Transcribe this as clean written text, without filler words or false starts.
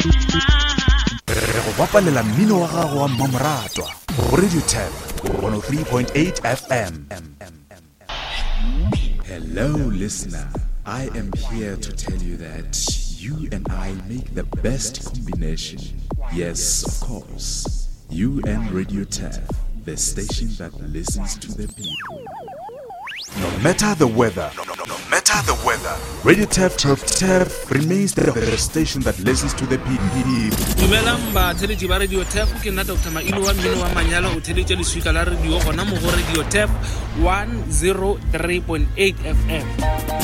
Re go bapalela mmino wa gago wa mmamoratwa go Radio Tab 103.8 FM. Hello, listener. I am here to tell you that you and I make the best combination. Yes, of course. You and Radio Tab, the station that listens to the people. No matter the weather, Radio Tab remains the station that listens to the people. Dumelang ba tsheditse ba Radio Tab ke nna Dr. Mailo wa mmino wa manyalo o tsheditse le swika la radio gona mo go Radio Tab 103.8 FM.